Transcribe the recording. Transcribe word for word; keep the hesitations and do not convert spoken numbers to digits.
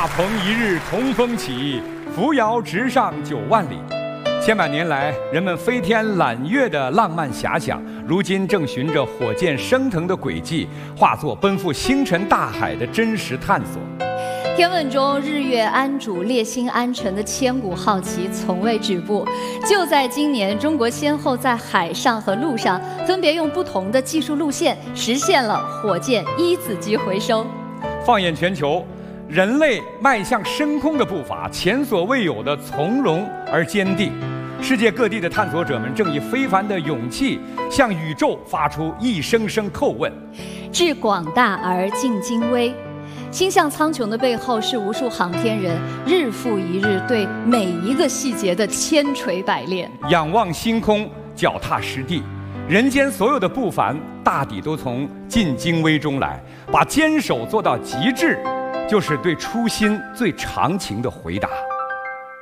鹏一日同风起，扶摇直上九万里。千百年来，人们飞天揽月的浪漫遐想，如今正循着火箭升腾的轨迹，化作奔赴星辰大海的真实探索。 天问中日月安主、列星安辰的千古好奇从未止步。就在今年，中国先后在海上和陆上分别用不同的技术路线实现了火箭一子机回收。 放眼全球，人类迈向深空的步伐前所未有的从容而坚定。世界各地的探索者们正以非凡的勇气向宇宙发出一声声叩问： 致广大而尽精微。星象苍穹的背后，是无数航天人日复一日对每一个细节的千锤百炼。 仰望星空，脚踏实地，人间所有的不凡，大抵都从尽精微中来。把坚守做到极致，就是对初心最长情的回答。